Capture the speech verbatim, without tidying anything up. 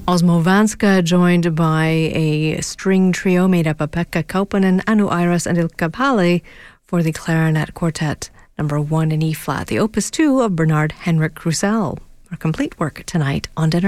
Osmo Vanska, joined by a string trio made up of Pekka Kaupanen, Anu Iras and Ilkka Pale for the clarinet quartet number one in E-flat, the opus two of Bernard Henrik Roussel. Our complete work tonight on Dinner